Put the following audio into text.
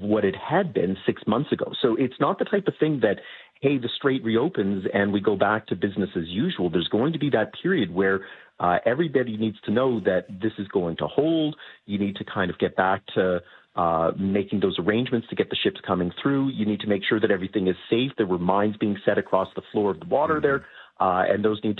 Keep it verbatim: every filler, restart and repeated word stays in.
what it had been six months ago. So it's not the type of thing that, hey, the strait reopens and we go back to business as usual. There's going to be that period where uh, everybody needs to know that this is going to hold. You need to kind of get back to uh, making those arrangements to get the ships coming through. You need to make sure that everything is safe. There were mines being set across the floor of the water there, uh, and those need